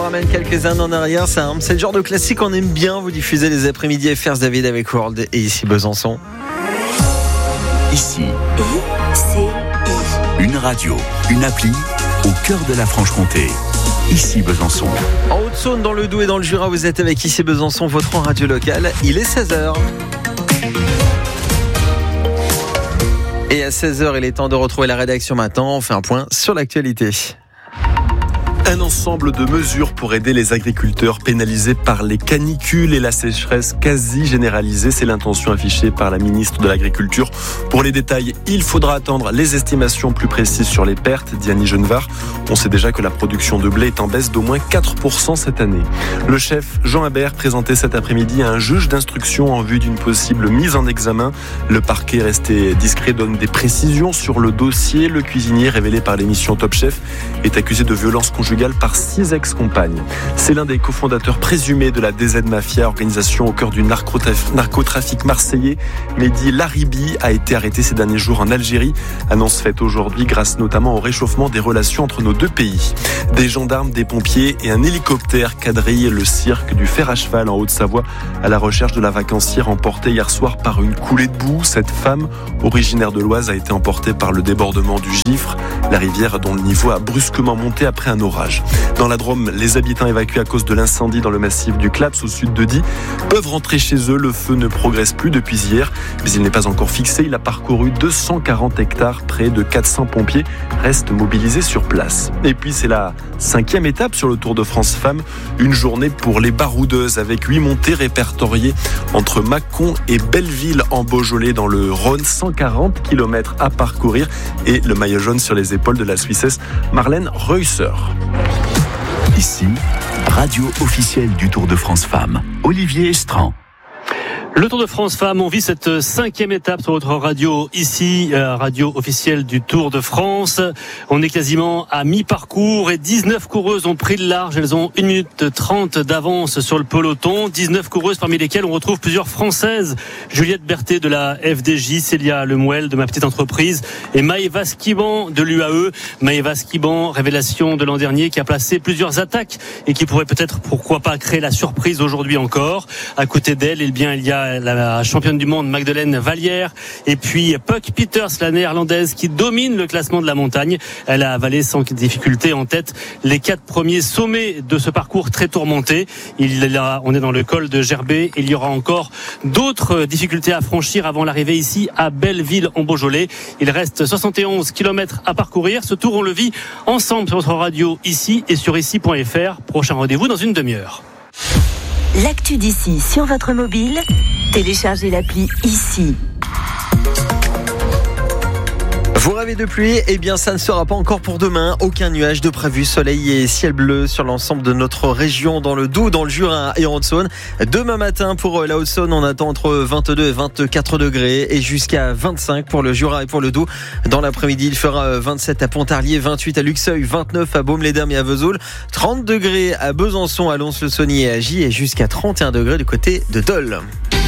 ramène quelques années en arrière. C'est le genre de classique qu'on aime bien vous diffuser les après-midi FR David avec World et ici Besançon. Ici, une radio, une appli au cœur de la Franche-Comté. Ici Besançon. En Haute-Saône, dans le Doubs et dans le Jura, vous êtes avec Ici Besançon, votre radio locale. Il est 16h. Et à 16h, il est temps de retrouver la rédaction maintenant. On fait un point sur l'actualité. Un ensemble de mesures pour aider les agriculteurs pénalisés par les canicules et la sécheresse quasi généralisée. C'est l'intention affichée par la ministre de l'Agriculture. Pour les détails, il faudra attendre les estimations plus précises sur les pertes. Diany Genevard, on sait déjà que la production de blé est en baisse d'au moins 4% cette année. Le chef Jean Habert présentait cet après-midi à un juge d'instruction en vue d'une possible mise en examen. Le parquet resté discret donne des précisions sur le dossier. Le cuisinier, révélé par l'émission Top Chef, est accusé de violence conjugale par 6 ex-compagnes. C'est l'un des cofondateurs présumés de la DZ Mafia, organisation au cœur du narcotrafic marseillais. Mehdi Laribi a été arrêté ces derniers jours en Algérie. Annonce faite aujourd'hui grâce notamment au réchauffement des relations entre nos deux pays. Des gendarmes, des pompiers et un hélicoptère quadrillent le cirque du fer à cheval en Haute-Savoie à la recherche de la vacancière emportée hier soir par une coulée de boue. Cette femme, originaire de l'Oise, a été emportée par le débordement du Gifre, la rivière dont le niveau a brusquement monté après un orage. Dans la Drôme, les habitants évacués à cause de l'incendie dans le massif du Claps au sud de Die peuvent rentrer chez eux. Le feu ne progresse plus depuis hier, mais il n'est pas encore fixé. Il a parcouru 240 hectares. Près de 400 pompiers restent mobilisés sur place. Et puis c'est la 5e étape sur le Tour de France Femmes. Une journée pour les baroudeuses avec 8 montées répertoriées entre Mâcon et Belleville en Beaujolais dans le Rhône. 140 km à parcourir et le maillot jaune sur les épaules de la Suissesse Marlène Reusser. Ici, radio officielle du Tour de France Femmes. Olivier Estran. Le Tour de France Femmes, on vit cette 5e étape sur votre radio ici, radio officielle du Tour de France. On est quasiment à mi-parcours et 19 coureuses ont pris le large. Elles ont 1 minute 30 d'avance sur le peloton. 19 coureuses parmi lesquelles on retrouve plusieurs Françaises. Juliette Berthet de la FDJ, Célia Lemuel de Ma Petite Entreprise et Maëva Skiban de l'UAE. Maëva Skiban, révélation de l'an dernier, qui a placé plusieurs attaques et qui pourrait peut-être, pourquoi pas, créer la surprise aujourd'hui encore. À côté d'elle, il y a la championne du monde Magdeleine Vallière et puis Puck Peters, la néerlandaise qui domine le classement de la montagne. Elle a avalé sans difficulté en tête les 4 premiers sommets de ce parcours très tourmenté. On est dans le col de Gerbet. Il y aura encore d'autres difficultés à franchir avant l'arrivée ici à Belleville en Beaujolais. Il reste 71 km à parcourir. Ce tour, on le vit ensemble sur notre radio ici et sur ici.fr. Prochain rendez-vous dans une demi-heure. L'actu d'ici sur votre mobile, téléchargez l'appli Ici. Vous rêvez de pluie ? Eh bien, ça ne sera pas encore pour demain. Aucun nuage de prévu, soleil et ciel bleu sur l'ensemble de notre région, dans le Doubs, dans le Jura et en Haute-Saône. Demain matin, pour la Haute-Saône, on attend entre 22 et 24 degrés et jusqu'à 25 pour le Jura et pour le Doubs. Dans l'après-midi, il fera 27 à Pontarlier, 28 à Luxeuil, 29 à Baume-les-Dames et à Vesoul, 30 degrés à Besançon, à Lons-le-Saunier et à Gy et jusqu'à 31 degrés du côté de Dole.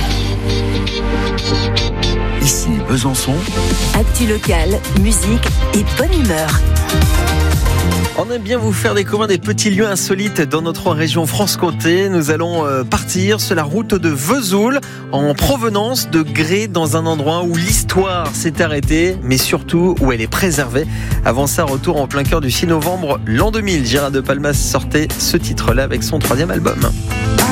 Ici Besançon. Actu locale, musique et bonne humeur. On aime bien vous faire découvrir des petits lieux insolites dans notre région Franche-Comté. Nous allons partir sur la route de Vesoul en provenance de Grès, dans un endroit où l'histoire s'est arrêtée, mais surtout où elle est préservée. Avant ça, retour en plein cœur du 6 novembre l'an 2000. Gérard de Palmas sortait ce titre-là avec son 3e album.